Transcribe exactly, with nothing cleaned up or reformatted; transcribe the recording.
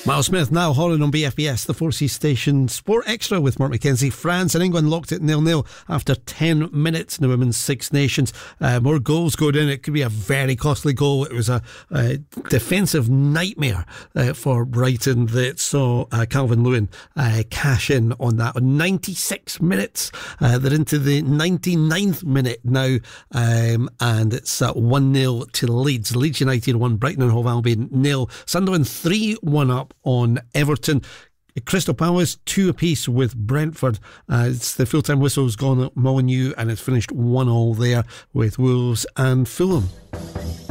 Miles Smith now hauling on B F B S, the four C station Sport Extra with Mark McKenzie. France and England locked it nil nil after ten minutes in the Women's Six Nations. Uh, more goals going in. It could be a very costly goal. It was a, a defensive nightmare uh, for Brighton that saw uh, Calvin Lewin uh, cash in on that. On ninety-six minutes, uh, they're into the ninety-ninth minute now, um, and it's uh, one nil to Leeds. Leeds United one, Brighton and Hove Albion nil. Sunderland three one up on Everton. Crystal Palace two apiece with Brentford. Uh, it's the full-time whistle's gone at Molineux, and it's finished one all there with Wolves and Fulham.